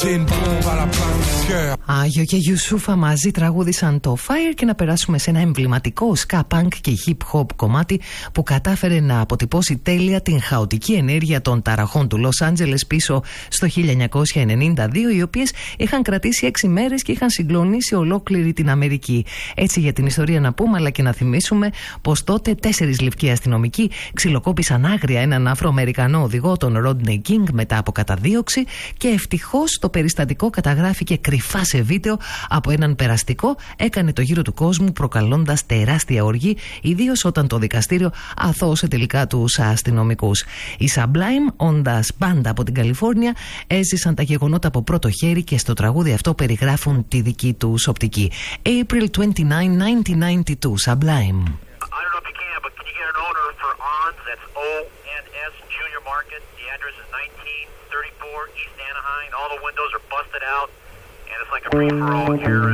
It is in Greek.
Άγιο και Γιουσούφα μαζί τραγούδισαν το Fire, και να περάσουμε σε ένα εμβληματικό ska punk και hip hop κομμάτι που κατάφερε να αποτυπώσει τέλεια την χαοτική ενέργεια των ταραχών του Λος Άντζελες πίσω στο 1992, οι οποίες είχαν κρατήσει 6 μέρες και είχαν συγκλονίσει ολόκληρη την Αμερική. Έτσι, για την ιστορία να πούμε, αλλά και να θυμίσουμε πως τότε 4 λευκοί αστυνομικοί ξυλοκόπησαν άγρια έναν Αφροαμερικανό οδηγό, τον Ρόντνεϊ Κίνγκ, μετά από καταδίωξη, και ευτυχώς το περιστατικό καταγράφηκε κρυφά σε βίντεο από έναν περαστικό, έκανε το γύρο του κόσμου προκαλώντας τεράστια οργή, ιδίως όταν το δικαστήριο αθώωσε τελικά τους αστυνομικούς. Οι Sublime, όντας μπάντα από την Καλιφόρνια, έζησαν τα γεγονότα από πρώτο χέρι και στο τραγούδι αυτό περιγράφουν τη δική τους οπτική. April 29, 1992, Sublime. Market. The address is 1934 East Anaheim. All the windows are busted out, and it's like a free-for-all here.